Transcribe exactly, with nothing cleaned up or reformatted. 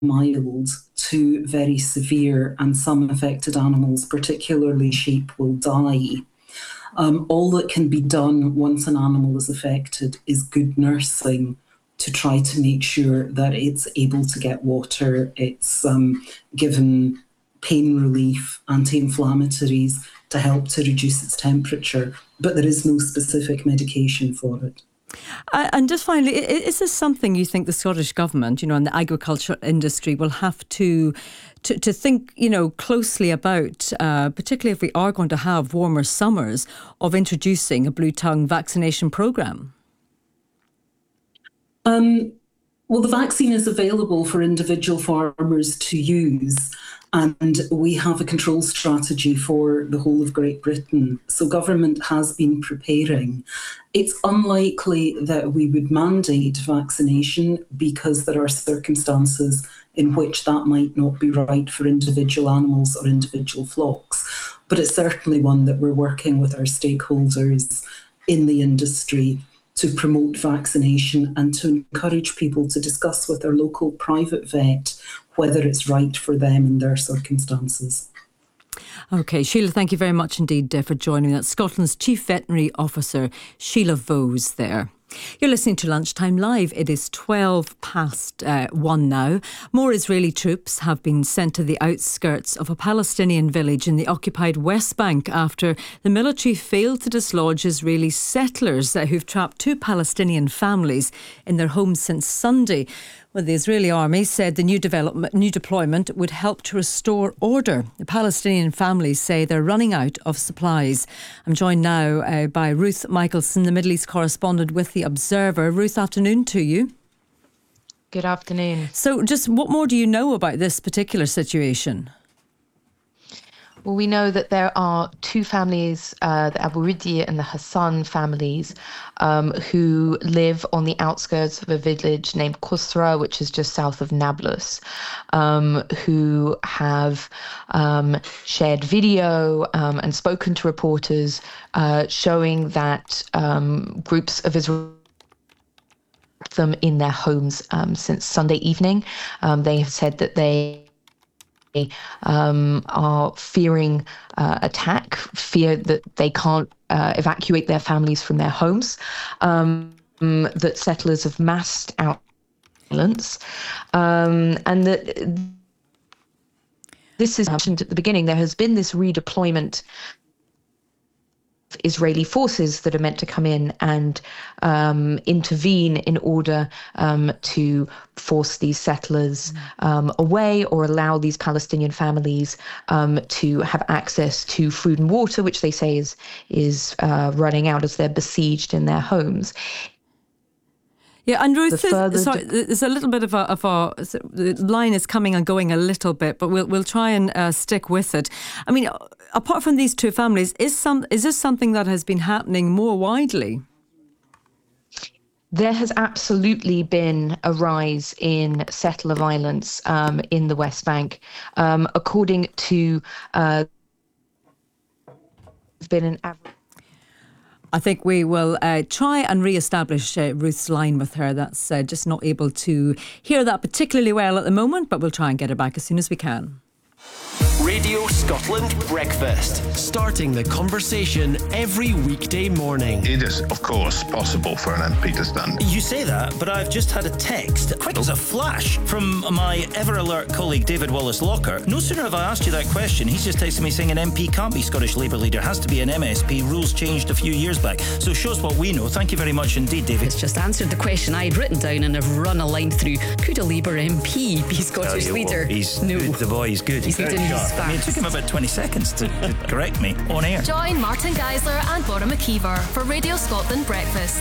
mild to very severe, and some affected animals, particularly sheep, will die. Um, all that can be done once an animal is affected is good nursing to try to make sure that it's able to get water, it's um, given pain relief, anti-inflammatories to help to reduce its temperature, but there is no specific medication for it. Uh, and just finally, is this something you think the Scottish Government, you know, and the agriculture industry will have to to, to think, you know, closely about, uh, particularly if we are going to have warmer summers, of introducing a blue tongue vaccination programme? Um, well, the vaccine is available for individual farmers to use, and we have a control strategy for the whole of Great Britain. So government has been preparing. It's unlikely that we would mandate vaccination because there are circumstances in which that might not be right for individual animals or individual flocks. But it's certainly one that we're working with our stakeholders in the industry to promote vaccination and to encourage people to discuss with their local private vet whether it's right for them in their circumstances. OK, Sheila, thank you very much indeed uh, for joining us. Scotland's Chief Veterinary Officer, Sheila Vose there. You're listening to Lunchtime Live. It is twelve past uh, one now. More Israeli troops have been sent to the outskirts of a Palestinian village in the occupied West Bank after the military failed to dislodge Israeli settlers uh, who've trapped two Palestinian families in their homes since Sunday. Well, the Israeli army said the new development, new deployment would help to restore order. The Palestinian families say they're running out of supplies. I'm joined now uh, by Ruth Michelson, the Middle East correspondent with The Observer. Ruth, afternoon to you. Good afternoon. So just what more do you know about this particular situation? Well, we know that there are two families, uh, the Abu Ridi and the Hassan families, um, who live on the outskirts of a village named Qusra, which is just south of Nablus, um, who have um, shared video um, and spoken to reporters uh, showing that um, groups of Israel them in their homes um, since Sunday evening. Um, they have said that they Um, are fearing uh, attack, fear that they can't uh, evacuate their families from their homes, um, that settlers have massed out violence, um, and that this is mentioned at the beginning. There has been this redeployment of Israeli forces that are meant to come in and um, intervene in order um, to force these settlers um, away or allow these Palestinian families um, to have access to food and water, which they say is is uh, running out as they're besieged in their homes. Yeah, and Ruth, The there's, sorry, there's a little bit of a, of a the line is coming and going a little bit, but we'll we'll try and uh, stick with it. I mean, apart from these two families, is some is this something that has been happening more widely? There has absolutely been a rise in settler violence um, in the West Bank, um, according to uh, been an average. I think we will uh, try and re-establish uh, Ruth's line with her. That's uh, just not able to hear that particularly well at the moment, but we'll try and get her back as soon as we can. Radio Scotland Breakfast. Starting the conversation every weekday morning. It is, of course, possible for an M P to stand. You say that, but I've just had a text, quick as a flash, from my ever-alert colleague David Wallace-Locker. No sooner have I asked you that question, he's just texted me saying an M P can't be Scottish Labour leader, has to be an M S P. Rules changed a few years back. So shows what we know. Thank you very much indeed, David. It's just answered the question I had written down and have run a line through. Could a Labour M P be Scottish oh, yeah, leader? Well, he's no. good, the boy, he's good. He's, he's good. I mean, it took him about twenty seconds to, to correct me on air. Join Martin Geisler and Bora McKeever for Radio Scotland Breakfast.